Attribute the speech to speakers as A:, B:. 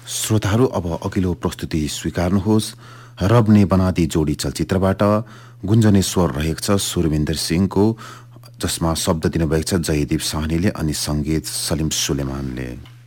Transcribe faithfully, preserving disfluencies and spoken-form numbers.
A: श्रोताहरू अब अघिल्लो प्रस्तुति स्वीकार्नुहोस्। रब ने बना दी जोडी चलचित्रबाट गुन्जने स्वर रहेको छ सुरविन्दर सिंहको, जसमा शब्द दिनुभएको छ जयदीप साहनीले अनि संगीत सलिम सुलेमानले।